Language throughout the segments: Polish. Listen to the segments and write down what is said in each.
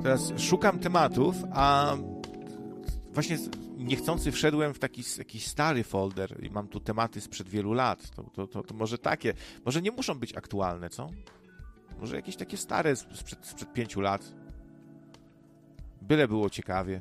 teraz szukam tematów, a właśnie niechcący wszedłem w jakiś stary folder i mam tu tematy sprzed wielu lat. To może takie, może nie muszą być aktualne, co? Może jakieś takie stare sprzed 5 lat. Byle było ciekawie.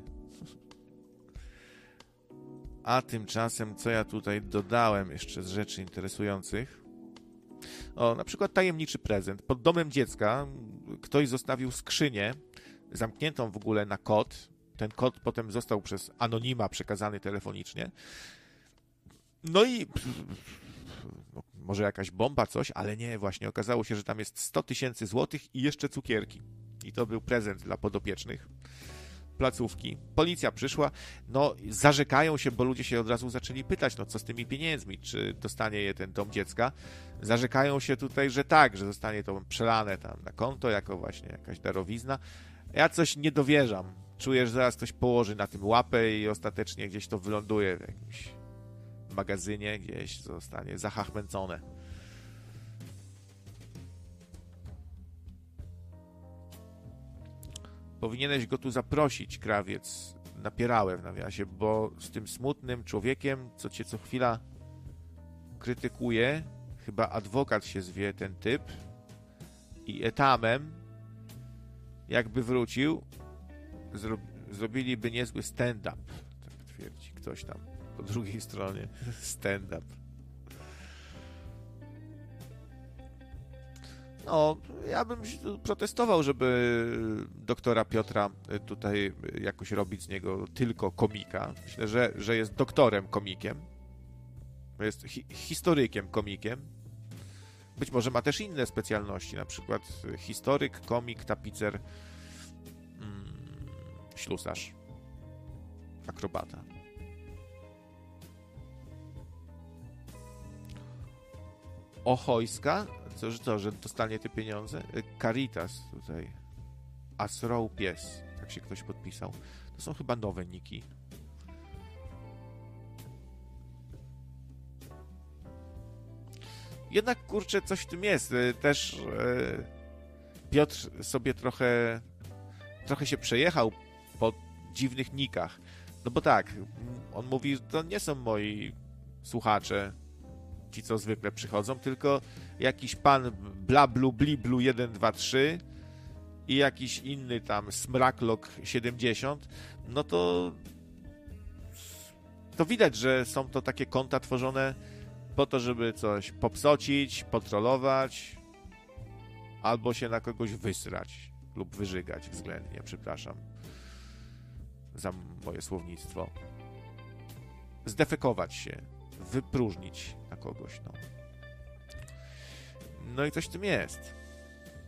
A tymczasem, co ja tutaj dodałem jeszcze z rzeczy interesujących? O, na przykład tajemniczy prezent. Pod domem dziecka ktoś zostawił skrzynię zamkniętą w ogóle na kod. Ten kod potem został przez anonima przekazany telefonicznie. No i może jakaś bomba, coś, ale nie, właśnie okazało się, że tam jest 100 000 złotych i jeszcze cukierki. I to był prezent dla podopiecznych placówki. Policja przyszła, no zarzekają się, bo ludzie się od razu zaczęli pytać, no co z tymi pieniędzmi, czy dostanie je ten dom dziecka. Zarzekają się tutaj, że tak, że zostanie to przelane tam na konto, jako właśnie jakaś darowizna. Ja coś nie dowierzam. Czuję, że zaraz ktoś położy na tym łapę i ostatecznie gdzieś to wyląduje w jakimś magazynie, gdzieś zostanie zahachmęcone. Powinieneś go tu zaprosić, krawiec. Napierałem w nawiasie, bo z tym smutnym człowiekiem, co cię co chwila krytykuje, chyba adwokat się zwie ten typ, i etamem, jakby wrócił, zrobiliby niezły stand-up. Tak twierdzi ktoś tam po drugiej stronie. Stand-up. No, ja bym protestował, żeby doktora Piotra tutaj jakoś robić z niego tylko komika. Myślę, że jest doktorem komikiem. Jest historykiem komikiem. Być może ma też inne specjalności, na przykład historyk, komik, tapicer, ślusarz, akrobata. Ochojska? Że dostanie te pieniądze? Caritas tutaj. Asroł Pies. Tak się ktoś podpisał. To są chyba nowe niki. Jednak, kurczę, coś w tym jest. Też Piotr sobie trochę się przejechał po dziwnych nikach. No bo tak, on mówi, to nie są moi słuchacze, ci co zwykle przychodzą, tylko jakiś pan blablu bliblu 123 i jakiś inny tam smraklok 70, no to widać, że są to takie konta tworzone po to, żeby coś popsocić, potrolować albo się na kogoś wysrać lub wyżygać względnie, przepraszam za moje słownictwo. Zdefekować się, wypróżnić na kogoś, no. No i coś w tym jest.